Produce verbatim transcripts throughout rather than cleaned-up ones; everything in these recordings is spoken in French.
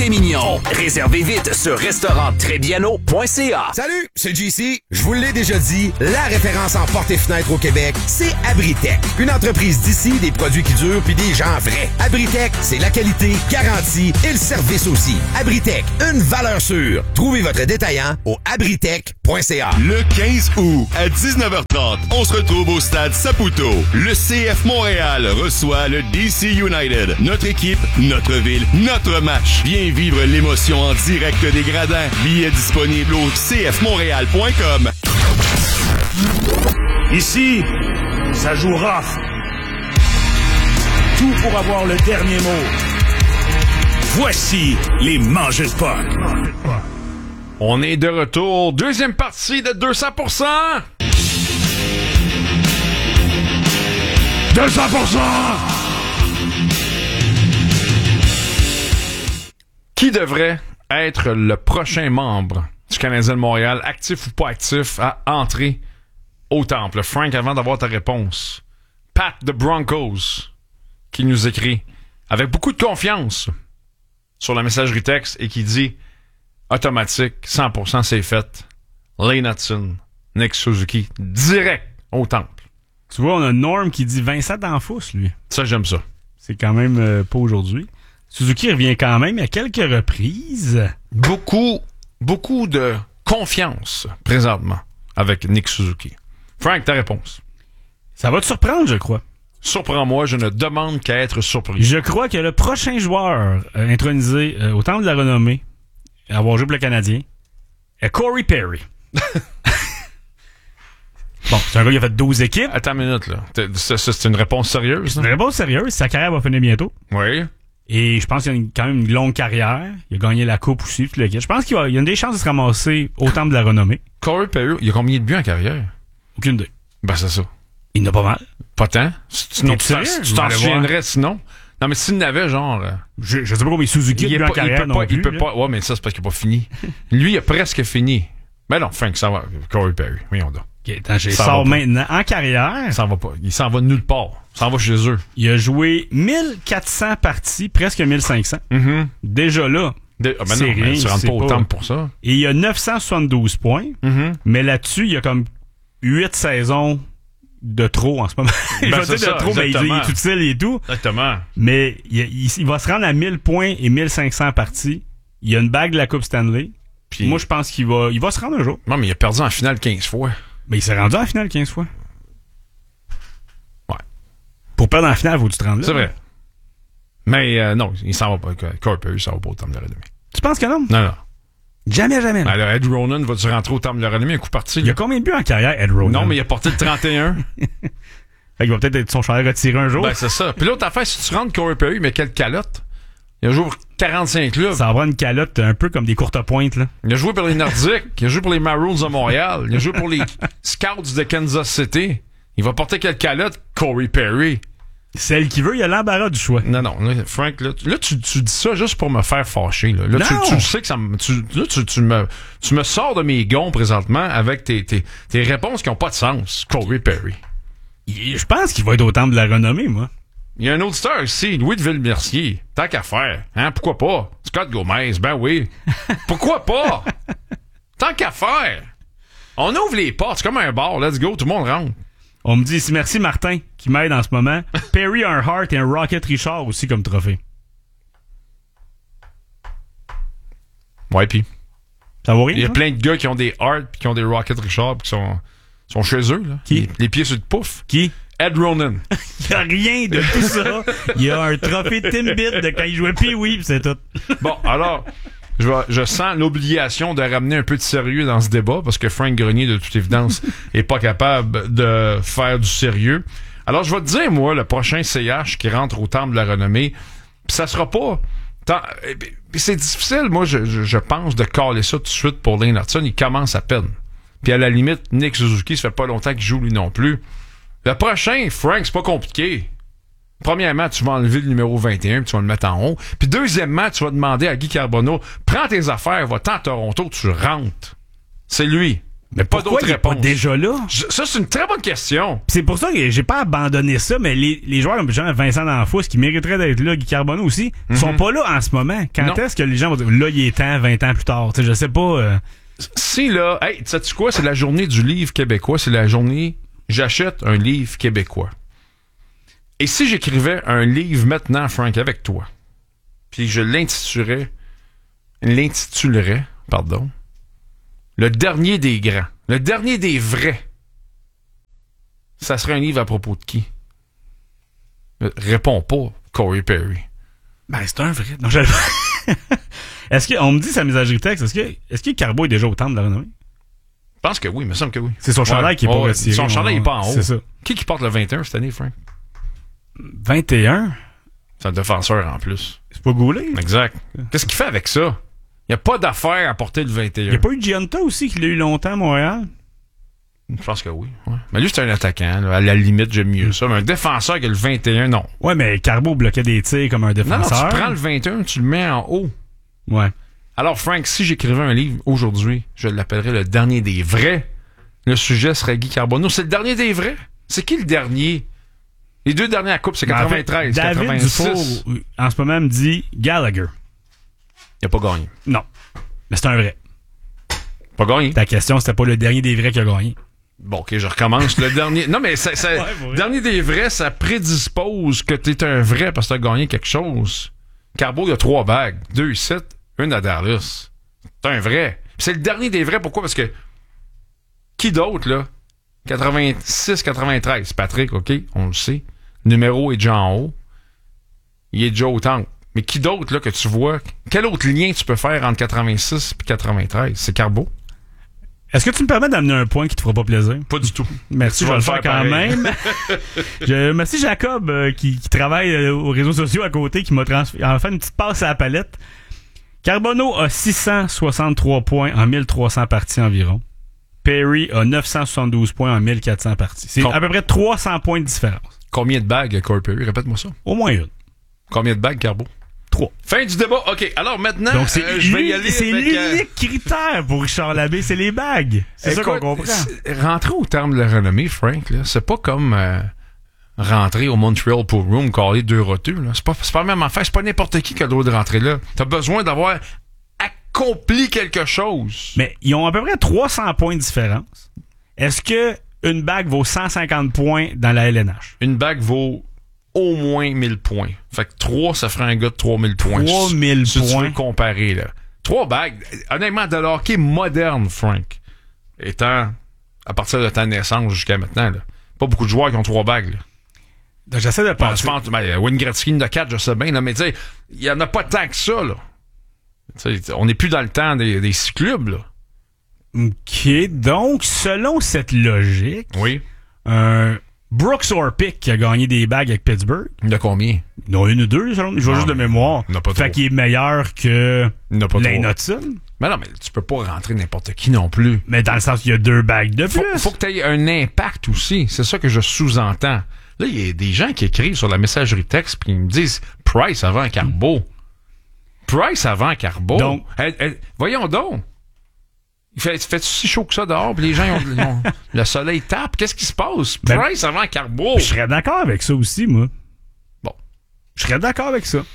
filet mignon. Réservez vite sur restaurant trébiano point c a. Salut, c'est J C. Je vous l'ai déjà dit, la référence en portes et fenêtres au Québec, c'est Abritech. Une entreprise d'ici, des produits qui durent puis des gens vrais. Abritech, c'est la qualité, garantie et le service aussi. Abritech, une valeur sûre. Trouvez votre détaillant au abritech point c a. Le quinze août, à dix-neuf heures trente, on se retrouve au stade Saputo. Le C F Montréal reçoit le D C United. Notre équipe, notre ville, notre match. Viens vivre l'émotion en direct des gradins. Billets disponibles au c f montréal point com. Ici, ça joue rough. Tout pour avoir le dernier mot. Voici les Mangeurs de Puck. On est de retour. Deuxième partie de deux cents pour cent. deux cents pour cent. Qui devrait être le prochain membre du Canadien de Montréal, actif ou pas actif, à entrer au Temple? Frank, avant d'avoir ta réponse, Pat de Broncos qui nous écrit avec beaucoup de confiance sur la messagerie texte et qui dit automatique, cent pour cent c'est fait. Lane Hudson, Nick Suzuki, direct au Temple. Tu vois, on a Norm qui dit Vincent D'Anfous, lui. Ça, j'aime ça. C'est quand même euh, pas aujourd'hui. Suzuki revient quand même à quelques reprises. Beaucoup, beaucoup de confiance présentement avec Nick Suzuki. Frank, ta réponse. Ça va te surprendre, je crois. Surprends-moi, je ne demande qu'à être surpris. Je crois que le prochain joueur euh, intronisé euh, au Temple de la Renommée, à avoir joué pour le Canadien, est Corey Perry. Bon, c'est un gars qui a fait douze équipes. Attends une minute, là. Ça, ça, c'est une réponse sérieuse? C'est une réponse sérieuse. Sa carrière va finir bientôt. Oui. Et je pense qu'il a une, quand même une longue carrière. Il a gagné la coupe aussi. Tout le kit. Je pense qu'il y a, il y a des chances de se ramasser au Temple de la Renommée. Corey Perry, il a combien de buts en carrière? Aucune idée. Ben, c'est ça. Il en a pas mal. Pas tant. Sinon, tu, sérieux? tu t'en souviendrais sinon. Non, mais s'il n'avait genre... Euh, je, je sais pas combien Suzuki il a pas, en carrière il peut non pas, plus. Il peut là. pas... Ouais, mais ça, c'est parce qu'il a pas fini. Lui, il a presque fini. Ben non, Frank, ça va. Corey Perry, voyons donc. Okay, attends, je sors maintenant. En carrière... Il s'en va pas. Il s'en va nulle part. Il s'en va chez eux. Il a joué mille quatre cents parties, presque mille cinq cents. Mm-hmm. Déjà là, De, ah ben c'est non, rien. Mais tu rentres c'est pas au pas... Temple pour ça. Et il a neuf cent soixante-douze points. Mm-hmm. Mais là-dessus, il y a comme huit saisons de trop en ce moment. Ben, je vais dire de trop, mais il, il est tout utile et tout. Exactement. Mais il, il, il va se rendre à mille points et mille cinq cents parties. Il y a une bague de la Coupe Stanley. Puis moi, je pense qu'il va, il va se rendre un jour. Non, mais il a perdu en finale quinze fois. Mais il s'est rendu en finale quinze fois. Ouais. Pour perdre en finale, faut que tu te rendes là. C'est vrai. Mais euh, non, il s'en va pas. Corey Perry, il s'en va pas au Temple de la Renommée. Tu penses que non? Non, non. Jamais, jamais. Alors, Ed Ronan, va-tu rentrer au Temple de la Renommée un coup parti? Il y a combien de buts en carrière, Ed Ronan? Non, mais il a porté le trente et un. Fait qu'il va peut-être être son chandail retiré un jour. Ben, c'est ça. Puis l'autre affaire, si tu rentres Corey Perry, mais quelle calotte? Il a joué pour quarante-cinq clubs. Ça va avoir une calotte un peu comme des courtes pointes, là. Il a joué pour les Nordiques. Il a joué pour les Maroons de Montréal. Il a joué pour les Scouts de Kansas City. Il va porter quelle calotte? Corey Perry. Celle qui veut, il y a l'embarras du choix. Non, non. Là, Frank, là, tu, là, tu, tu dis ça juste pour me faire fâcher. Là, là tu, tu sais que ça me... Tu, là, tu, tu, me, tu me sors de mes gonds présentement avec tes, tes, tes réponses qui n'ont pas de sens. Corey Perry. Il, je pense qu'il va être au Temple de la Renommée, moi. Il y a un autre star ici, Louis de Villemercier. Tant qu'à faire. Hein? Pourquoi pas? Scott Gomez, ben oui. Pourquoi pas? Tant qu'à faire. On ouvre les portes, c'est comme un bar. Let's go, tout le monde rentre. On me dit ici, merci Martin, qui m'aide en ce moment. Perry a un Hart et un Rocket Richard aussi comme trophée. Ouais, pis. Ça vaut rien? Il y a hein? plein de gars qui ont des Hart pis qui ont des Rocket Richard pis qui sont, sont chez eux, là. Qui? Les, les pieds sur le pouf. Qui? Ed Ronan. Il y a rien de tout ça. Il y a un trophée Timbit de quand il jouait Pee-Wee pis c'est tout. Bon, alors, je, vais, je sens l'obligation de ramener un peu de sérieux dans ce débat parce que Frank Grenier, de toute évidence, est pas capable de faire du sérieux. Alors, je vais te dire, moi, le prochain C H qui rentre au Temple de la Renommée, pis ça sera pas... Tant, c'est difficile, moi, je, je, je pense, de caler ça tout de suite pour Lane Hudson. Il commence à peine. Puis à la limite, Nick Suzuki, ça fait pas longtemps qu'il joue lui non plus. Le prochain, Frank, c'est pas compliqué. Premièrement, tu vas enlever le numéro vingt et un puis tu vas le mettre en haut. Puis deuxièmement, tu vas demander à Guy Carbonneau, prends tes affaires, va-t'en à Toronto, tu rentres. C'est lui. Mais pas pourquoi d'autres il est pas réponses. déjà là? Je- ça, c'est une très bonne question. Pis c'est pour ça que j'ai pas abandonné ça, mais les, les joueurs comme genre Vincent D'Anfous, qui mériteraient d'être là, Guy Carbonneau aussi, Mm-hmm. sont pas là en ce moment. Quand Non. est-ce que les gens vont dire, là, il est temps, vingt ans plus tard? Tu sais, je sais pas. Euh... Si là, hey, sais-tu quoi? C'est la journée du livre québécois. C'est la journée, j'achète un livre québécois. Et si j'écrivais un livre maintenant, Frank, avec toi, puis je l'intitulerais, l'intitulerais, pardon, Le dernier des grands, le dernier des vrais, ça serait un livre à propos de qui? Euh, Réponds pas, Corey Perry. Ben, c'est un vrai. Non, je... Est-ce que, on me dit sa messagerie texte, est-ce que, est-ce que Carbo est déjà au temple de la renommée? Je pense que oui, il me semble que oui. C'est son chandail Ouais. qui est pas Ouais, retiré. Son chandail n'est pas en haut. C'est ça. Qui qui porte le vingt et un cette année, Frank? vingt et un? C'est un défenseur en plus. C'est pas Goulet? Exact. Qu'est-ce qu'il fait avec ça? Il n'y a pas d'affaire à porter le vingt et un. Il n'y a pas eu Gianta aussi qui l'a eu longtemps à Montréal? Je pense que oui. Ouais. Mais lui, c'est un attaquant. Là. À la limite, j'aime mieux ça. Mais un défenseur qui a le vingt et un, non. Ouais, mais Carbo bloquait des tirs comme un Non, non, défenseur. tu prends le vingt et un, tu le mets en haut. Ouais. Alors, Frank, si j'écrivais un livre aujourd'hui, je l'appellerais Le dernier des vrais. Le sujet serait Guy Carbonneau. C'est le dernier des vrais. C'est qui le dernier? Les deux dernières coupes, c'est quatre-vingt-treize, David quatre-vingt-six. Dufour, en ce moment, me dit Gallagher. Il n'a pas gagné. Non. Mais c'est un vrai. Pas gagné. Ta question, c'était pas le dernier des vrais qui a gagné. Bon, ok, je recommence. Le dernier. Non, mais ça, ça, Ouais, ouais. dernier des vrais, ça prédispose que t'es un vrai parce que t'as gagné quelque chose. Carbo, il y a trois bagues. Deux ici, une à Dallas. T'es un vrai. Puis c'est le dernier des vrais. Pourquoi? Parce que qui d'autre, là? quatre-vingt-six quatre-vingt-treize. Patrick, ok, on le sait. Le numéro est déjà en haut. Il est déjà au temple. Mais qui d'autre, là, que tu vois? Quel autre lien tu peux faire entre quatre-vingt-six et quatre-vingt-treize? C'est Carbo? Est-ce que tu me permets d'amener un point qui te fera pas plaisir? Pas du tout. Merci, Tu je vais vas le faire le quand faire pareil. même. je, merci Jacob, euh, qui, qui travaille euh, aux réseaux sociaux à côté, qui m'a transféré, en fait une petite passe à la palette. Carbonneau a six cent soixante-trois points en mille trois cents parties environ. Perry a neuf cent soixante-douze points en mille quatre cents parties. C'est Com- à peu près trois cents points de différence. Combien de bagues, Corey Perry? Répète-moi ça. Au moins une. Combien de bagues, Carbo? Trois. Fin du débat. OK, alors maintenant, Donc c'est euh, je vais y l'uni- aller c'est avec, l'unique euh, critère pour Richard Labbé, c'est les bagues. C'est ça qu'on écoute, comprend. c'est- Rentrer au terme de la renommée, Frank, là, c'est pas comme euh, rentrer au Montreal Pool Room, caler deux roteux. Là. C'est pas, c'est pas la même affaire. C'est pas n'importe qui qui a le droit de rentrer là. T'as besoin d'avoir accompli quelque chose. Mais ils ont à peu près trois cents points de différence. Est-ce que une bague vaut cent cinquante points dans la L N H? Une bague vaut au moins mille points. Fait que trois, ça ferait un gars de trois mille points. trois mille si, si tu points. veux comparer, là. Trois bagues. Honnêtement, de l'hockey moderne, Frank, étant à partir de ta naissance jusqu'à maintenant, là. Pas beaucoup de joueurs qui ont trois bagues, là. Donc, j'essaie de Bon, penser. tu penses, ben, Wayne Gretzky de quatre, je sais bien, là, mais tu sais, il y en a pas tant que ça, là. Tu sais, on n'est plus dans le temps des, des six clubs, là. OK. Donc, selon cette logique, Oui. un Brooks Orpik qui a gagné des bagues avec Pittsburgh, Il y en a combien? il y en a une ou deux, selon, je vois Non, juste de mais mémoire. il y en a pas Fait trop. qu'il est meilleur que Il n'y en a pas Lane trop. Hudson. Mais non, mais tu peux pas rentrer n'importe qui non plus. Mais dans le sens qu'il y a deux bagues de plus. Faut, faut que tu aies un impact aussi. C'est ça que je sous-entends. Là, il y a des gens qui écrivent sur la messagerie texte puis ils me disent Price avant Carbo. Price avant Carbo. Donc- Eh, eh, voyons donc. Il fait, fait si chaud que ça dehors, puis les gens ils ont, ils ont- le soleil tape. Qu'est-ce qui se passe? Ben- Price avant Carbo. Je serais d'accord avec ça aussi, moi. Bon. Je serais d'accord avec ça.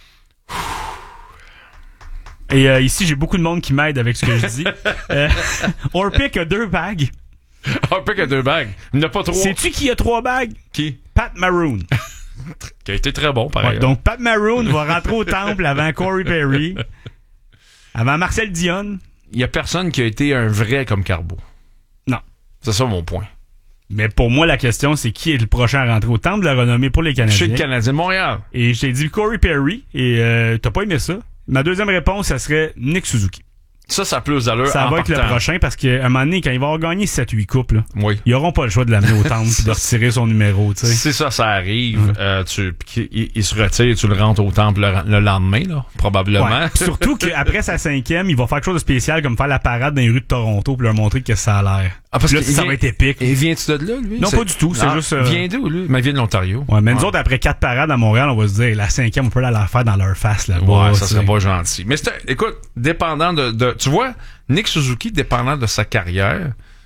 Et euh, ici, j'ai beaucoup de monde qui m'aide avec ce que je dis. euh, Orpik a deux bagues. Un peu que deux bagues. Il n'y en a pas trois. Sais-tu qui a trois bagues? Qui? Pat Maroon. Qui a été très bon, par Ouais, ailleurs. donc, Pat Maroon va rentrer au temple avant Corey Perry, avant Marcel Dionne. Il n'y a personne qui a été un vrai comme Carbo. Non. C'est ça mon point. Mais pour moi, la question, c'est qui est le prochain à rentrer au temple de la renommée pour les Je suis Canadiens. le Canadien de Montréal. Et je t'ai dit Corey Perry, et euh, t'as pas aimé ça. Ma deuxième réponse, ça serait Nick Suzuki. Ça, ça a plus d'allure. Ça en va être le partant. prochain parce qu'à un moment donné, quand il va avoir gagné sept huit coupes, là, Oui. ils auront pas le choix de l'amener au temple et de retirer son numéro, tu sais. Si ça, ça arrive, euh, tu, pis qu'il- il, il se retire, tu le rentres au temple le, le lendemain, là, probablement. Ouais. Surtout qu'après sa cinquième, il va faire quelque chose de spécial comme faire la parade dans les rues de Toronto pour leur montrer que ça a l'air. Ah, parce Là, que ça il va vient- être épique. Et viens-tu de là, lui? Non, pas du tout, c'est Ah, juste, euh, Viens d'où, lui? Mais il vient de l'Ontario. Ouais, mais nous autres, après quatre parades à Montréal, on va se dire, la cinquième, on peut aller la faire dans leur face, là-bas. Ouais, ça tu serait sais. pas gentil. Mais c'est, écoute, dépendant de, de, tu vois, Nick Suzuki, dépendant de sa carrière,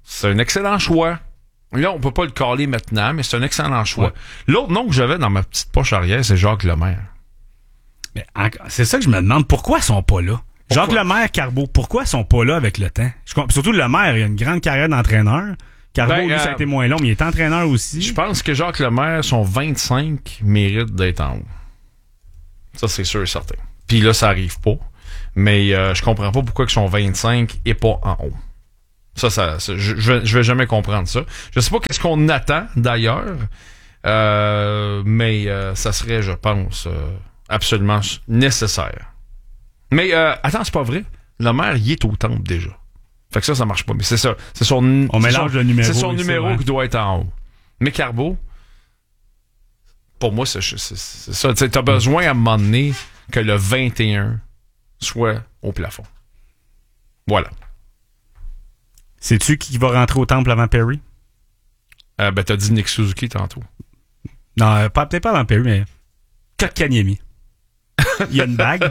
c'est un excellent choix. Là, on peut pas le caler maintenant, mais c'est un excellent choix. Ouais. L'autre nom que j'avais dans ma petite poche arrière, c'est Jacques Lemaire. Mais c'est ça que je me demande. Pourquoi ils sont pas là? Pourquoi? Jacques Lemaire, Carbeau, pourquoi ils sont pas là avec le temps? Je, surtout Lemaire, il a une grande carrière d'entraîneur. Carbeau, ben, lui, euh, ça a été moins long, mais il est entraîneur aussi. Je pense que Jacques Lemaire, son vingt-cinq mérite d'être en haut. Ça, c'est sûr et certain. Puis là, ça arrive pas. Mais euh, je comprends pas pourquoi que son vingt-cinq est pas en haut. Ça, ça, ça je, je, vais, je vais jamais comprendre ça. Je sais pas qu'est-ce qu'on attend, d'ailleurs. Euh, mais euh, ça serait, je pense, euh, absolument nécessaire. Mais euh, attends, c'est pas vrai. Lemaire, il est au temple déjà. Fait que ça, ça marche pas. Mais c'est ça. C'est son, On mélange son, le numéro. C'est son numéro c'est qui doit être en haut. Mais Carbeau, pour moi, c'est, c'est, c'est ça. Tu as besoin à un moment donné que le vingt et un soit au plafond. Voilà. Sais-tu qui va rentrer au temple avant Perry? Euh, ben, t'as dit Nick Suzuki tantôt. Non, pas, peut-être pas avant Perry, mais Kotkaniemi. Il y a une bague.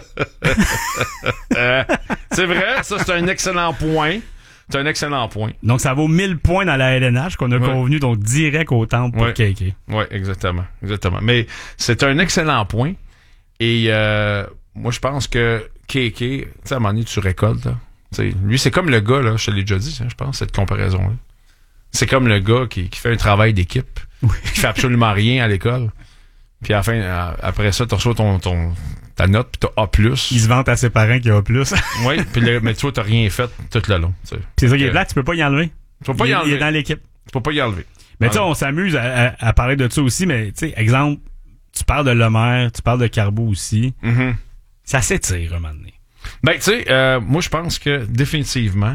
euh, c'est vrai, ça, c'est un excellent point. C'est un excellent point. Donc, ça vaut mille points dans la L N H qu'on a ouais. convenu, donc direct au temple pour ouais. K K. Oui, exactement, exactement. Mais c'est un excellent point. Et euh, moi, je pense que K K, tu sais, à un moment donné, tu récoltes. Là. T'sais, lui, c'est comme le gars, là, je te l'ai déjà dit, hein, je pense, cette comparaison-là. C'est comme le gars qui, qui fait un travail d'équipe, oui. qui fait absolument rien à l'école. Puis à la fin, à, après ça, tu reçois ton, ton, ta note, puis t'as A plus. Il se vante à ses parents qu'il a A plus. Oui, puis mais tu vois, t'as rien fait tout le long. T'sais. C'est ça qui est plat, tu peux pas y enlever. Tu peux pas il, y enlever. Il est dans l'équipe. Tu peux pas y enlever. Mais tu sais, on s'amuse à, à, à parler de ça aussi, mais tu sais, exemple, tu parles de Lemaire, tu parles de Carbeau aussi. Mm-hmm. Ça s'étire un moment donné. Ben, tu sais, euh, moi, je pense que définitivement,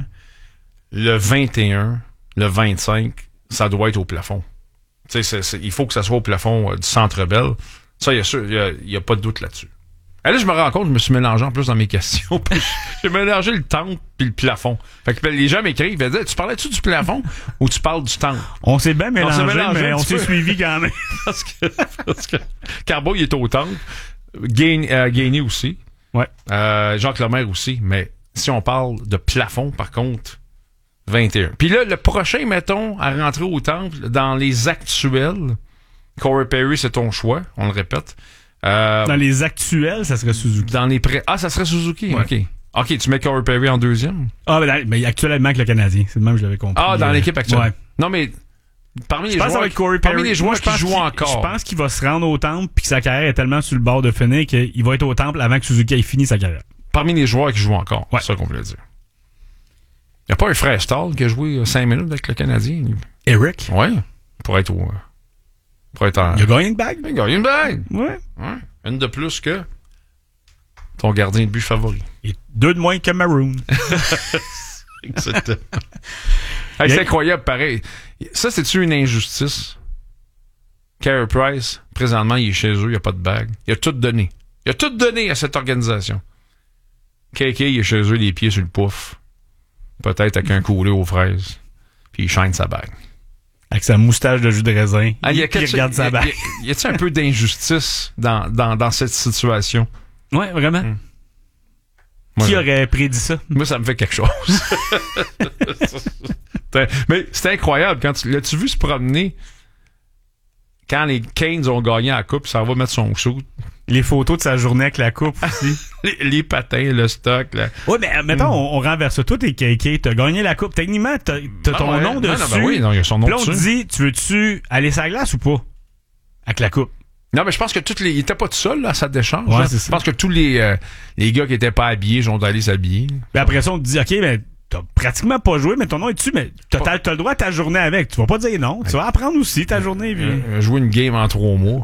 le vingt et un, le vingt-cinq, ça doit être au plafond. Tu sais, il faut que ça soit au plafond euh, du Centre Bell. Ça, il y a, y a pas de doute là-dessus. Et là, je me rends compte, je me suis mélangé en plus dans mes questions. J'ai mélangé le temple puis le plafond. Fait que les gens m'écrivent, ils disent, tu parlais-tu du plafond ou tu parles du temple? On s'est bien mélangé, on mélangé mais on s'est peu. suivi quand même. parce que, parce que Carbeau, il est au temple. Gagné euh, aussi. Ouais. Euh, Jacques Lemaire aussi. Mais si on parle de plafond, par contre, vingt et un. Puis là, le prochain, mettons, à rentrer au temple, dans les actuels, Corey Perry, c'est ton choix, on le répète. Euh, dans les actuels, ça serait Suzuki. Dans les pré... Ah, ça serait Suzuki? Ouais. OK. OK, tu mets Corey Perry en deuxième? Ah, ben, mais actuellement avec le Canadien. C'est le même que je l'avais compris. Ah, dans euh, l'équipe actuelle. Ouais. Non, mais parmi les je pense joueurs, avec Corey Perry, parmi les joueurs moi, qui jouent encore. Je pense qu'il va se rendre au temple puis que sa carrière est tellement sur le bord de finir qu'il va être au temple avant que Suzuki ait fini sa carrière. Parmi les joueurs qui jouent encore. Ouais. C'est ça qu'on voulait dire. Il n'y a pas un frère Stahl qui a joué cinq minutes avec le Canadien? Eric? Ouais. Pour être au... Pour être en... Il a gagné une bague? Il a gagné une bague. Ouais. Ouais. Une de plus que ton gardien de but favori. Et deux de moins que Maroon. Exactement. Hey, c'est incroyable, pareil. Ça, c'est-tu une injustice? Carey Price, présentement, il est chez eux, il n'y a pas de bague. Il a tout donné. Il a tout donné à cette organisation. K K, il est chez eux, les pieds sur le pouf. Peut-être avec un coulé aux fraises. Puis il chaîne sa bague. Avec sa moustache de jus de raisin. Ah, il y a il regarde sa bague. Y a-t-il un peu d'injustice dans, dans, dans cette situation? Ouais, vraiment. Hum. Qui Moi, aurait prédit ça? Moi, ça me fait quelque chose. Mais c'était incroyable. Quand tu, l'as-tu vu se promener quand les Canes ont gagné la coupe, ça va mettre son shoot. Les photos de sa journée avec la coupe aussi. les, les patins, le stock. Là. Ouais, mais mettons, mm. on, on renverse ça. Toi, t'es K K, t'as gagné la coupe. Techniquement, t'as, t'as ah, ton ouais. nom non, dessus. Non, ben oui, non, il y a son nom Puis là, on dessus. te dit, tu veux-tu aller sur la glace ou pas? Avec la coupe. Non, mais je pense que tous les. Il était pas tout seul, là, à sa déchange. Ouais, là. c'est je pense que tous les, euh, les gars qui étaient pas habillés ont allé s'habiller. Puis après ça, on te dit, OK, mais t'as pratiquement pas joué, mais ton nom est dessus, mais t'as, t'as, t'as le droit à ta journée avec. Tu vas pas dire non. Tu vas apprendre aussi ta journée. Puis... Euh, jouer une game en trois mois.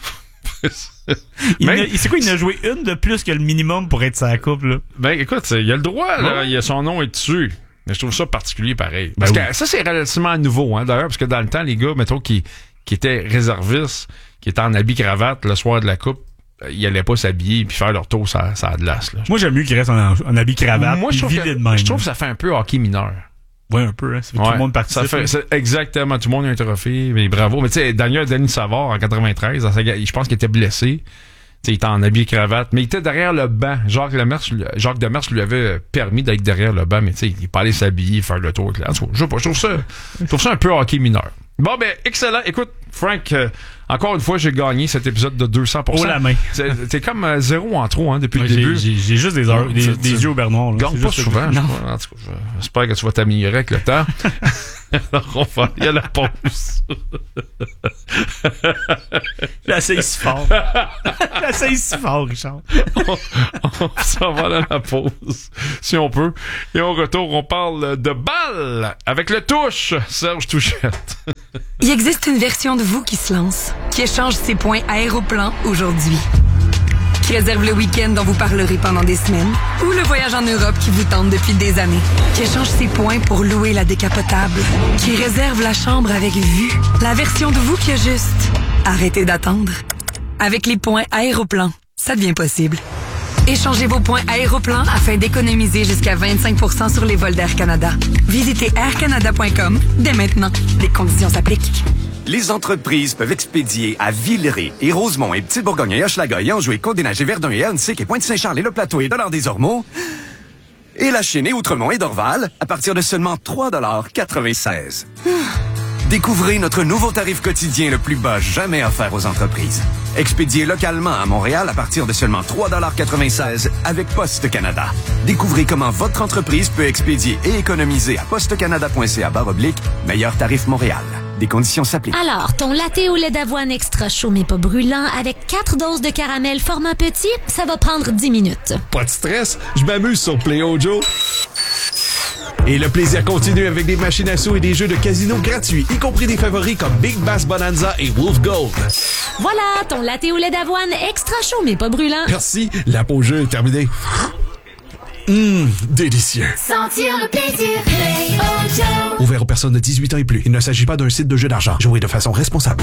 il mais, a, c'est quoi, il en a joué une de plus que le minimum pour être sa coupe, là? Ben, écoute, il a le droit, là. Ouais. Il a son nom est dessus. Mais je trouve ça particulier pareil. Ben Parce oui. que ça, c'est relativement nouveau, hein, d'ailleurs, parce que dans le temps, les gars, mettons, qui, qui étaient réservistes, qui étaient en habit cravate le soir de la coupe, ils allaient pas s'habiller puis faire leur tour ça ça glace là. Moi j'aime mieux qu'ils restent en, en habit cravate. Moi je trouve, que, de même, je trouve que ça fait un peu hockey mineur. Ouais, un peu, hein. Ça fait que ouais, tout le monde participe. Ça fait, c'est exactement, tout le monde a un trophée, mais bravo. Mais tu sais, Daniel Denis Savard en quatre-vingt-treize, dans sa, je pense qu'il était blessé il était en habillé cravate, mais il était derrière le banc. Jacques Demers, Jacques Demers lui avait permis d'être derrière le banc, mais il n'est pas allé s'habiller, faire le tour. En tout cas, je sais pas, je trouve ça, je trouve ça un peu hockey mineur. Bon, ben, excellent. Écoute, Frank, euh, encore une fois, j'ai gagné cet épisode de deux cents pour cent. Oh la main. C'est, t'es comme euh, zéro en trop, hein, depuis ouais, le début. J'ai, j'ai juste des, heures, des, des yeux au beurre noir. Gagne pas souvent, je crois. En tout cas, j'espère que tu vas t'améliorer avec le temps. Alors, on va aller à la pause. J'essaye si fort. J'essaye si fort, Richard. on, on s'en va à la pause, si on peut. Et on retourne, on parle de balle avec le touche, Serge Touchette. Il existe une version de vous qui se lance, qui échange ses points Aéroplan aujourd'hui, qui réserve le week-end dont vous parlerez pendant des semaines, ou le voyage en Europe qui vous tente depuis des années, qui échange ses points pour louer la décapotable, qui réserve la chambre avec vue, la version de vous qui a juste arrêtez d'attendre. Avec les points Aéroplan, ça devient possible. Échangez vos points Aéroplan afin d'économiser jusqu'à vingt-cinq pour cent sur les vols d'Air Canada. Visitez air canada point com dès maintenant. Les conditions s'appliquent. Les entreprises peuvent expédier à Villeray et Rosemont et Petit-Bourgogne et Hochelaga et Anjou et Côte-des-Neiges et Verdun et Annecy et Pointe-Saint-Charles et Le Plateau et Dollard-des-Ormeaux et La Chine et Outremont et Dorval à partir de seulement trois dollars quatre-vingt-seize. Découvrez notre nouveau tarif quotidien le plus bas jamais offert aux entreprises. Expédié localement à Montréal à partir de seulement trois dollars quatre-vingt-seize avec Poste Canada. Découvrez comment votre entreprise peut expédier et économiser à postecanada point c a barre oblique meilleur tarif Montréal. Des conditions s'appliquent. Alors, ton latte au lait d'avoine extra chaud mais pas brûlant avec quatre doses de caramel format petit, ça va prendre dix minutes. Pas de stress, je m'amuse sur Play Joe. Et le plaisir continue avec des machines à sous et des jeux de casino gratuits, y compris des favoris comme Big Bass Bonanza et Wolf Gold. Voilà, ton latte au lait d'avoine extra chaud mais pas brûlant. Merci, la pause jeu est terminée. Hum, délicieux. Sentir le plaisir, Play Joe. Ouvert aux personnes de dix-huit ans et plus. Il ne s'agit pas d'un site de jeu d'argent. Jouez de façon responsable.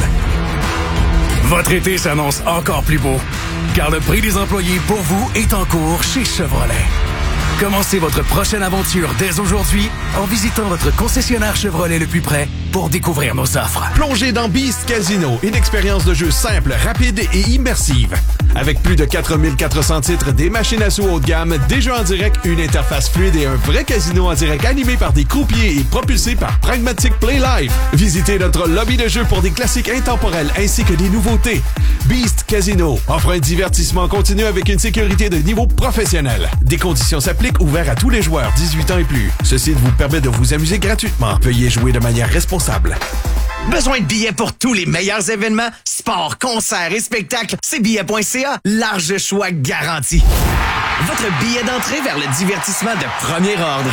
Votre été s'annonce encore plus beau, car le prix des employés pour vous est en cours chez Chevrolet. Commencez votre prochaine aventure dès aujourd'hui en visitant votre concessionnaire Chevrolet le plus près pour découvrir nos offres. Plongez dans Beast Casino, une expérience de jeu simple, rapide et immersive. Avec plus de quatre mille quatre cents titres, des machines à sous haut de gamme, des jeux en direct, une interface fluide et un vrai casino en direct animé par des croupiers et propulsé par Pragmatic Play Live. Visitez notre lobby de jeu pour des classiques intemporels ainsi que des nouveautés. Beast Casino offre un divertissement continu avec une sécurité de niveau professionnel. Des conditions s'appliquent, ouvert à tous les joueurs dix-huit ans et plus. Ceci vous permet de vous amuser gratuitement. Veuillez jouer de manière responsable. Besoin de billets pour tous les meilleurs événements, sports, concerts et spectacles? C'est billets point c a. Large choix garanti. Votre billet d'entrée vers le divertissement de premier ordre.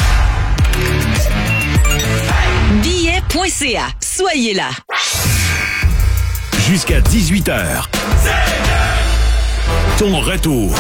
billets point c a. Soyez là. Jusqu'à dix-huit heures. Ton retour.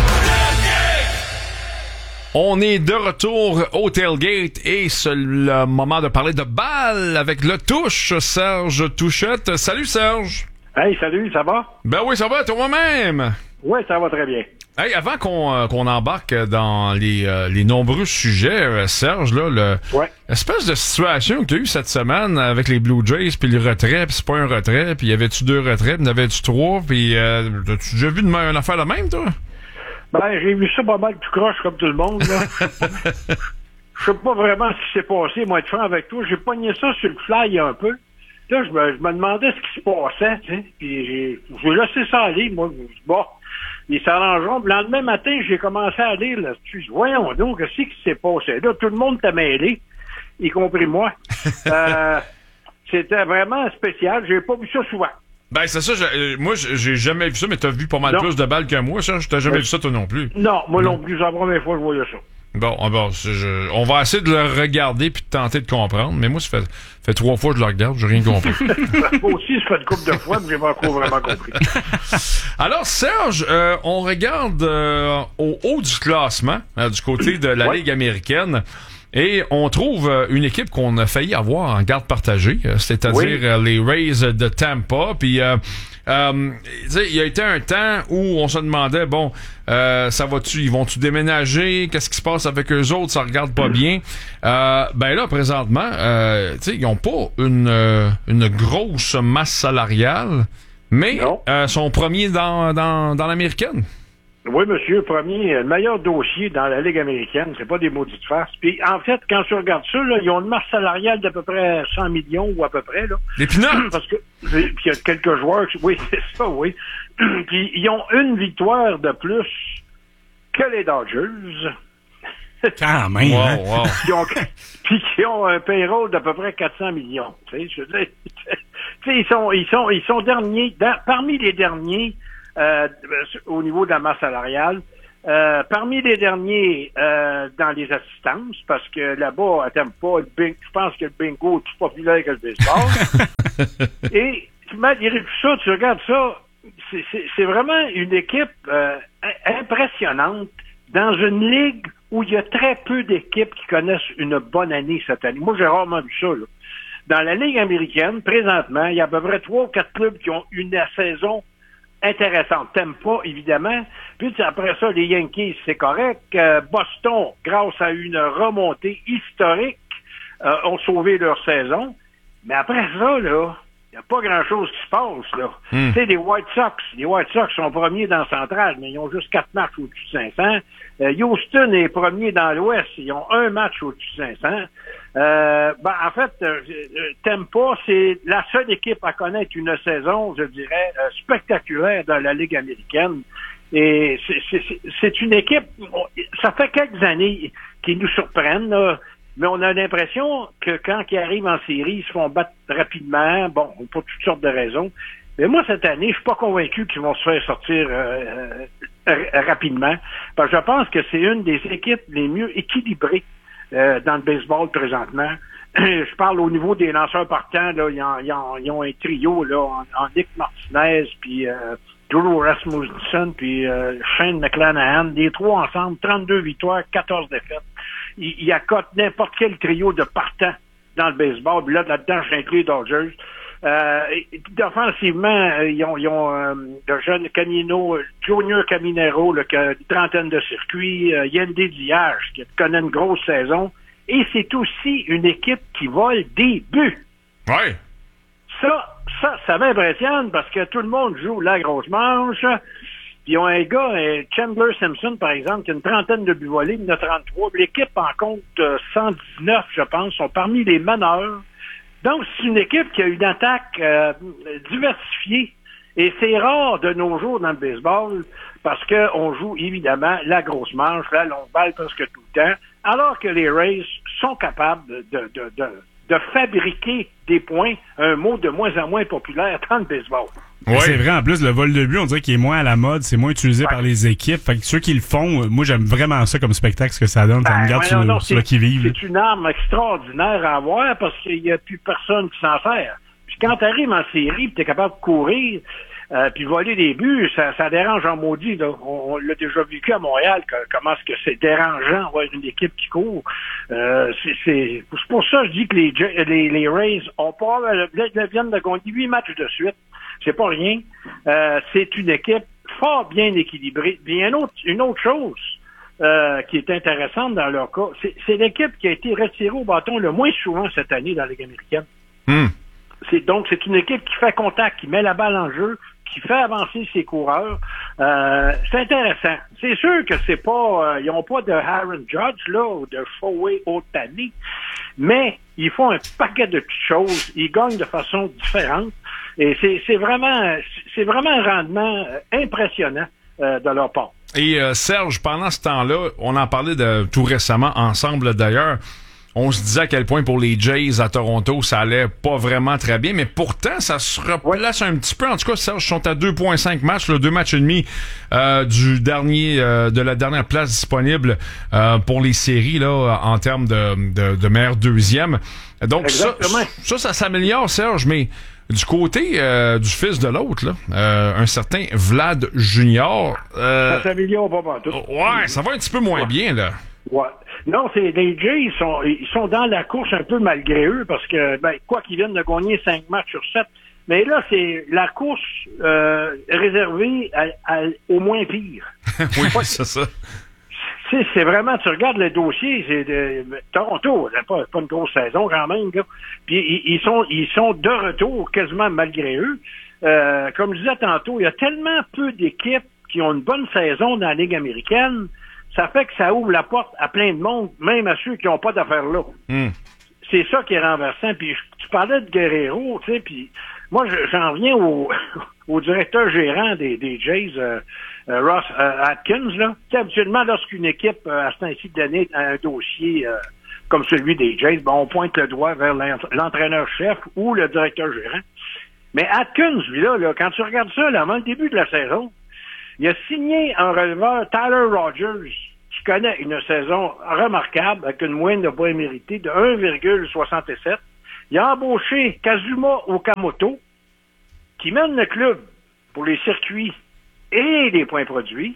On est de retour au tailgate et c'est le moment de parler de balle avec le touche, Serge Touchette. Salut Serge! Hey, salut, ça va? Ben oui, ça va, toi-même? Oui, ça va très bien. Hey, avant qu'on, euh, qu'on embarque dans les, euh, les nombreux sujets, euh, Serge, là, le, ouais. l'espèce de situation que tu as eu cette semaine avec les Blue Jays, puis le retrait, puis c'est pas un retrait, puis y avait-tu deux retraits, puis y avait-tu trois, puis euh, as-tu déjà vu une, une affaire de même, toi? Ben, j'ai vu ça pas mal tout croche comme tout le monde, là. Je sais pas vraiment ce qui s'est passé, moi, être franc avec toi. J'ai pogné ça sur le fly un peu. Là, je me, je me demandais ce qui se passait, tu sais. Puis j'ai, j'ai laissé ça aller, moi. Bon, ils s'arrangeront. Le lendemain matin, j'ai commencé à lire, là. Voyons donc, qu'est-ce qui s'est passé? Là, tout le monde t'a mêlé, y compris moi. euh, c'était vraiment spécial. J'ai pas vu ça souvent. Ben, c'est ça, j'ai, moi, j'ai jamais vu ça, mais t'as vu pas mal non. plus de balles que moi, ça. Je t'ai jamais ouais. vu ça, toi non plus. Non, moi non, non plus, c'est la première fois que je voyais ça. Bon, bon je, on va essayer de le regarder puis de tenter de comprendre, mais moi, ça fait, fait trois fois que je le regarde, j'ai rien compris. Moi aussi, ça fait une couple de fois, mais j'ai pas encore vraiment compris. Alors, Serge, euh, on regarde euh, au haut du classement, euh, du côté de la ouais. Ligue américaine. Et on trouve une équipe qu'on a failli avoir en garde partagée, c'est-à-dire oui. les Rays de Tampa. Puis, euh, euh, il y a été un temps où on se demandait, bon, euh, ça va-tu, ils vont-tu déménager? Qu'est-ce qui se passe avec eux autres? Ça regarde pas bien. Euh, ben là, présentement, euh, ils n'ont pas une, une grosse masse salariale. Mais euh, son premier dans, dans, dans l'américaine. Oui, monsieur, premier, le meilleur dossier dans la Ligue américaine, c'est pas des maudites farces. Puis, en fait, quand tu regardes ça, là, ils ont une masse salariale d'à peu près cent millions ou à peu près, là. Les pinottes! Parce que, puis il y a quelques joueurs, oui, c'est ça, oui. Puis, ils ont une victoire de plus que les Dodgers. Quand même, wow, hein? wow. Puis, ont, puis qui ont un payroll d'à peu près quatre cents millions. Tu sais, je veux dire, tu sais, ils sont, ils sont, ils sont derniers, dans, parmi les derniers, Euh, au niveau de la masse salariale. Euh, parmi les derniers euh, dans les assistances, parce que là-bas, elle t'aime pas le bingo. Je pense que le bingo est plus populaire que le baseball. Et malgré tout ça, tu regardes ça, c'est, c'est, c'est vraiment une équipe euh, impressionnante dans une ligue où il y a très peu d'équipes qui connaissent une bonne année cette année. Moi, j'ai rarement vu ça, là. Dans la Ligue américaine, présentement, il y a à peu près trois ou quatre clubs qui ont une saison intéressante. T'aimes pas, évidemment. Puis après ça, les Yankees, c'est correct. Euh, Boston, grâce à une remontée historique, euh, ont sauvé leur saison. Mais après ça, là, il n'y a pas grand-chose qui se passe, là. Mm. Tu sais, les White Sox, les White Sox sont premiers dans le central, mais ils ont juste quatre matchs au-dessus de cinq cents. Euh, Houston est premier dans l'Ouest, ils ont un match au-dessus de cinq cents. Euh, ben, en fait, euh, Tampa, c'est la seule équipe à connaître une saison, je dirais, euh, spectaculaire dans la Ligue américaine. Et c'est, c'est, c'est une équipe, ça fait quelques années qu'ils nous surprennent, là, mais on a l'impression que quand ils arrivent en série, ils se font battre rapidement, bon, pour toutes sortes de raisons. Mais moi, cette année, je suis pas convaincu qu'ils vont se faire sortir euh, euh, rapidement, parce que je pense que c'est une des équipes les mieux équilibrées Euh, dans le baseball présentement. Je parle au niveau des lanceurs partants, là, ils ont, ils ont, ils ont un trio là, en, en Nick Martinez, puis euh, Drew Rasmussen, puis euh, Shane McClanahan, les trois ensemble, trente-deux victoires, quatorze défaites. Ils, ils accotent n'importe quel trio de partants dans le baseball. Puis là, là-dedans, j'inclus les Dodgers. Euh, offensivement, ils ont, ils ont euh, le jeune Camino, Junior Caminero, là, qui a une trentaine de circuits, euh, Yandé Diaz, qui connaît une grosse saison, et c'est aussi une équipe qui vole des buts. Ouais. Ça, ça, ça m'impressionne parce que tout le monde joue la grosse manche. Puis ils ont un gars, euh, Chandler Simpson, par exemple, qui a une trentaine de buts volés, il en a trente-trois. L'équipe en compte euh, cent dix-neuf, je pense, sont parmi les meneurs. Donc, c'est une équipe qui a une attaque euh, diversifiée. Et c'est rare de nos jours dans le baseball parce qu'on joue évidemment la grosse manche, la longue balle presque tout le temps, alors que les Rays sont capables de, de, de, de fabriquer des points, un mot de moins en moins populaire dans le baseball. Ouais. C'est vrai, en plus, le vol de but, on dirait qu'il est moins à la mode, c'est moins utilisé ouais. par les équipes. Fait que ceux qui le font, moi, j'aime vraiment ça comme spectacle, ce que ça donne. Ça ben, me garde ouais, sur, non, non, sur le qui-vive. C'est une arme extraordinaire à avoir parce qu'il n'y a plus personne qui s'en sert. Puis quand tu arrives en série et tu es capable de courir euh, puis voler des buts, ça, ça dérange en maudit. Là. On, on l'a déjà vécu à Montréal, que, comment est-ce que c'est dérangeant d'avoir une équipe qui court. Euh, c'est, c'est, c'est pour ça que je dis que les, les, les Rays ont pas, viennent de gagner huit matchs de suite. C'est pas rien. Euh, c'est une équipe fort bien équilibrée. Puis une autre, une autre chose euh, qui est intéressante dans leur cas, c'est, c'est l'équipe qui a été retirée au bâton le moins souvent cette année dans la Ligue américaine. Mm. C'est, donc, c'est une équipe qui fait contact, qui met la balle en jeu, qui fait avancer ses coureurs. Euh, c'est intéressant. C'est sûr que c'est pas... Euh, ils n'ont pas de Aaron Judge, là, ou de Shohei Ohtani, mais ils font un paquet de petites choses. Ils gagnent de façon différente. Et c'est, c'est vraiment c'est vraiment un rendement impressionnant euh, de leur part. Et euh, Serge, pendant ce temps-là, on en parlait de tout récemment ensemble d'ailleurs. On se disait à quel point pour les Jays à Toronto, ça allait pas vraiment très bien, mais pourtant, ça se replace ouais. un petit peu. En tout cas, Serge, sont à deux virgule cinq matchs, là, deux matchs et demi euh, du dernier, euh, de la dernière place disponible euh, pour les séries là, en termes de, de, de meilleur deuxième. Donc ça, ça, ça s'améliore, Serge, mais du côté euh, du fils de l'autre, là, euh, un certain Vlad Junior. Euh, ça s'améliore pas mal tout. Ouais, ça va un petit peu moins ouais. bien, là. Ouais. Non, c'est les Jays, ils sont, ils sont dans la course un peu malgré eux parce que, ben, quoi qu'ils viennent de gagner cinq matchs sur sept. Mais là, c'est la course euh, réservée à, à, au moins pire. oui, c'est ça. C'est, c'est vraiment, tu regardes le dossier, c'est de Toronto, c'est pas, pas une grosse saison quand même, là. Puis ils, ils sont ils sont de retour quasiment malgré eux. euh, comme je disais tantôt, il y a tellement peu d'équipes qui ont une bonne saison dans la Ligue américaine, ça fait que ça ouvre la porte à plein de monde, même à ceux qui n'ont pas d'affaires là. Mm. C'est ça qui est renversant. Puis tu parlais de Guerrero, tu sais, puis moi, je, j'en reviens au, au directeur gérant des, des Jays, euh, euh, Ross euh, Atkins, là. Tu sais, habituellement, lorsqu'une équipe, euh, à ce temps-ci de l'année, a un dossier euh, comme celui des Jays, ben, on pointe le doigt vers l'entraîneur-chef ou le directeur gérant. Mais Atkins, lui, là, là, quand tu regardes ça, là, avant le début de la saison, il a signé un releveur, Tyler Rogers, qui connaît une saison remarquable avec une moyenne de points mérités de un virgule soixante-sept. Il a embauché Kazuma Okamoto, qui mène le club pour les circuits et les points produits.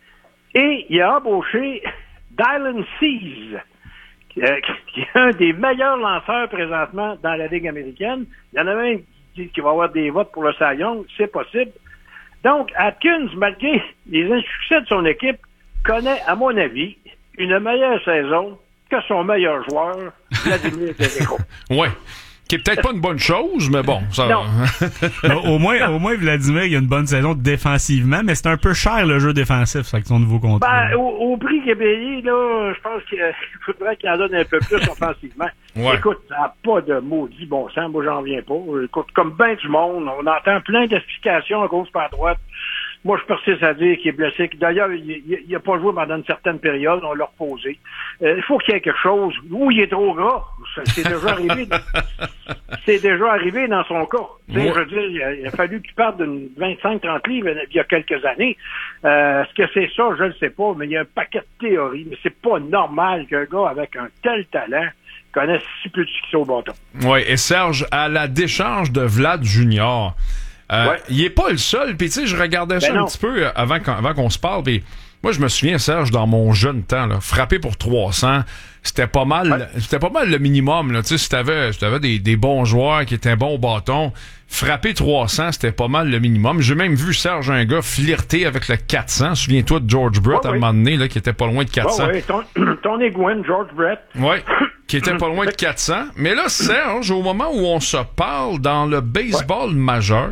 Et il a embauché Dylan Cease, qui, euh, qui est un des meilleurs lanceurs présentement dans la Ligue américaine. Il y en a même qui disent qu'il va y avoir des votes pour le Cy Young, c'est possible. Donc, Atkins, malgré les insuccès de son équipe, connaît, à mon avis, une meilleure saison que son meilleur joueur, Vladimir Guerrero. Ouais. Qui est peut-être pas une bonne chose, mais bon, ça non. au moins, au moins, Vladimir, il a une bonne saison défensivement, mais c'est un peu cher le jeu défensif, ça, avec son nouveau contrat. Ben, au, au prix qu'il est payé, là, je pense qu'il faudrait qu'il en donne un peu plus offensivement. Ouais. Écoute, ça n'a pas de maudit bon sens, moi j'en reviens pas. Écoute, comme ben du monde, on entend plein d'explications à gauche par à droite. Moi, je persiste à dire qu'il est blessé. D'ailleurs, il n'a pas joué pendant une certaine période. On l'a reposé. Euh, il faut qu'il y ait quelque chose. Ou il est trop gras. C'est déjà arrivé. C'est déjà arrivé dans son cas. Ouais. Je veux dire, il a, il a fallu qu'il parte d'une vingt-cinq trente livres il y a quelques années. Euh, est-ce que c'est ça? Je ne sais pas. Mais il y a un paquet de théories. Mais c'est pas normal qu'un gars avec un tel talent connaisse si peu de succès au bâton. Oui, et Serge, à la décharge de Vlad Junior, Euh, ouais. il est pas le seul. Puis tu sais, je regardais ben ça non. un petit peu avant qu'on, avant qu'on se parle. Puis moi, je me souviens, Serge, dans mon jeune temps, là, frapper pour trois cents, c'était pas mal. Ouais. C'était pas mal le minimum. Là. Tu sais, si t'avais, si t'avais des, des bons joueurs qui étaient bons au bâton, frapper trois cents, c'était pas mal le minimum. J'ai même vu Serge, un gars, flirter avec le quatre cents. Souviens-toi de George Brett ouais, à un ouais. moment donné, là, qui était pas loin de quatre cents. Ouais, ouais. Ton, ton égouine, George Brett. Ouais. Qui était pas loin de quatre cents. Mais là, Serge, au moment où on se parle dans le baseball ouais. majeur,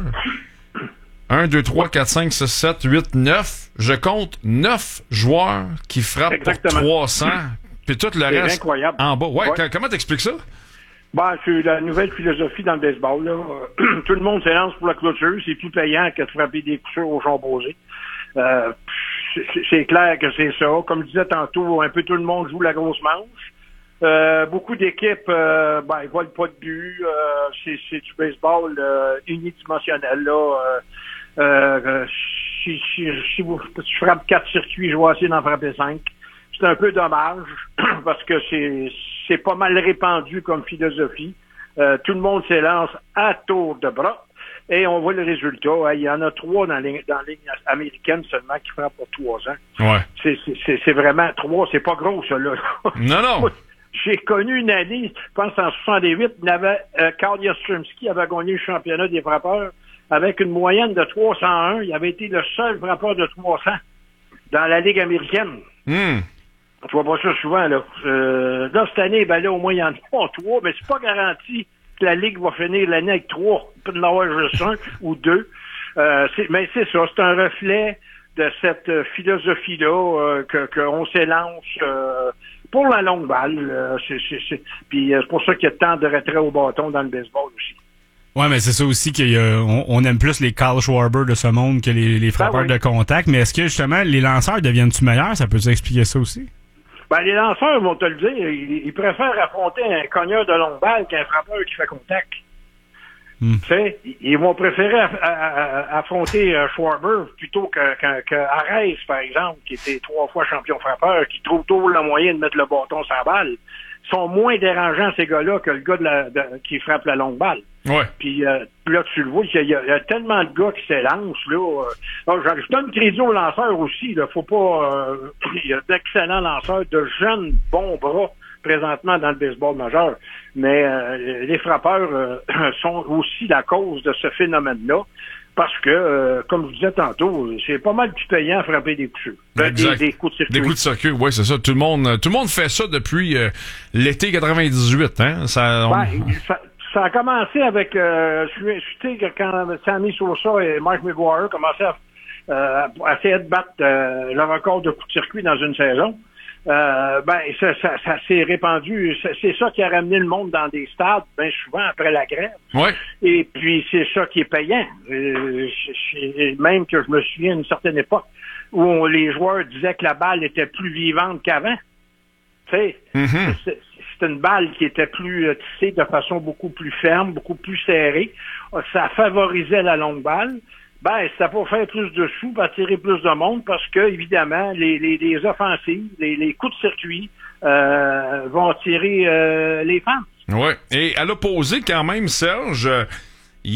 un, deux, trois, quatre, cinq, six, sept, huit, neuf. Je compte neuf joueurs qui frappent Exactement. pour trois cents. Puis tout le c'est reste incroyable. en bas. Ouais, ouais. Comment t'expliques ça? Ben, c'est la nouvelle philosophie dans le baseball. Là. Tout le monde s'élance pour la clôture. C'est plus payant que de frapper des coups sûrs au champ posé. Euh, c'est, c'est clair que c'est ça. Comme je disais tantôt, un peu tout le monde joue la grosse manche. Euh, beaucoup d'équipes, euh, ben, ils volent pas de but. Euh, c'est, c'est du baseball euh, unidimensionnel. Là. Euh, euh, si, si, si vous si je frappe quatre circuits, je vais essayer d'en frapper cinq. C'est un peu dommage parce que c'est, c'est pas mal répandu comme philosophie. Euh, tout le monde s'élance à tour de bras. Et on voit le résultat. Il y en a trois dans la ligne, dans la ligne américaine seulement qui frappent pour trois ans. Ouais. C'est, c'est, c'est, c'est vraiment trois. C'est pas gros, ça, là. Non, non. J'ai connu une année, je pense en soixante-huit, il avait, euh, Carl Yastrzemski avait gagné le championnat des frappeurs avec une moyenne de trois cent un. Il avait été le seul frappeur de trois cents dans la Ligue américaine. Mm. Tu vois pas ça souvent, là. Euh, là, cette année, ben là, au moins, il y en a pas trois, mais c'est pas garanti que la Ligue va finir l'année avec trois. Il peut y en avoir juste un ou deux. Euh, c'est, mais c'est ça, c'est un reflet de cette euh, philosophie-là euh, que qu'on s'élance euh, pour la longue balle. Euh, c'est, c'est, c'est, puis euh, c'est pour ça qu'il y a tant de retrait au bâton dans le baseball aussi. Ouais, mais c'est ça aussi qu'on on aime plus les Kyle Schwarber de ce monde que les, les frappeurs ben oui. de contact. Mais est-ce que justement les lanceurs deviennent-tu meilleurs? Ça peut expliquer ça aussi? Ben, les lanceurs vont te le dire, ils, ils préfèrent affronter un cogneur de longue balle qu'un frappeur qui fait contact. Hmm. Tu sais, ils vont préférer aff- aff- affronter euh, Schwarber plutôt que, que, que Arez, par exemple, qui était trois fois champion frappeur, qui trouve toujours le moyen de mettre le bâton sur la balle. Ils sont moins dérangeants, ces gars-là, que le gars de la, de, qui frappe la longue balle. Ouais. Puis euh, là, tu le vois, il y, a, il y a tellement de gars qui s'élancent, là. Euh, je, je donne crédit aux lanceurs aussi, là. Faut pas... Euh, il y a d'excellents lanceurs, de jeunes bons bras présentement dans le baseball majeur. Mais euh, les frappeurs euh, sont aussi la cause de ce phénomène-là. Parce que, euh, comme je disais tantôt, c'est pas mal plus payant à frapper des coups sûrs. Des, des coups de circuit. Des coups de circuit, oui, c'est ça. Tout le monde, tout le monde fait ça depuis euh, l'été quatre-vingt-dix-huit, hein. Ça, on... ben, ça, ça a commencé avec, euh, je sais que quand Sammy Sosa et Mike McGuire commençaient à, euh, à essayer de battre euh, le record de coups de circuit dans une saison, euh, ben ça, ça, ça s'est répandu. C'est, c'est ça qui a ramené le monde dans des stades, bien souvent après la grève. Ouais. Et puis c'est ça qui est payant. Euh, je, je, même que je me souviens d'une certaine époque où on, les joueurs disaient que la balle était plus vivante qu'avant. Tu sais, mm-hmm. c'est, c'est une balle qui était plus tissée de façon beaucoup plus ferme, beaucoup plus serrée. Ça favorisait la longue balle. Ben, ça pour faire plus de sous, pour attirer plus de monde, parce que, évidemment, les, les, les offensives, les, les coups de circuit euh, vont attirer euh, les fans. Ouais. Et à l'opposé, quand même, Serge,